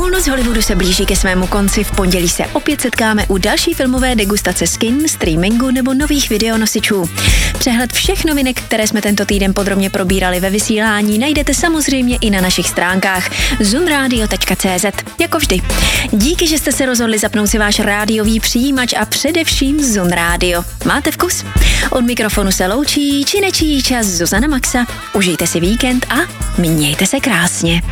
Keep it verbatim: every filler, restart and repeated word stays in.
Půlnoc Hollywoodu se blíží ke svému konci. V pondělí se opět setkáme u další filmové degustace z kin, streamingu nebo nových videonosičů. Přehled všech novinek, které jsme tento týden podrobně probírali ve vysílání, najdete samozřejmě i na našich stránkách zunradio tečka cé zet. Jako vždy. Díky, že jste se rozhodli zapnout si váš rádiový přijímač a především Zun Radio. Máte vkus? Od mikrofonu se loučí či nečí čas Zuzana Maxa. Užijte si víkend a mějte se krásně.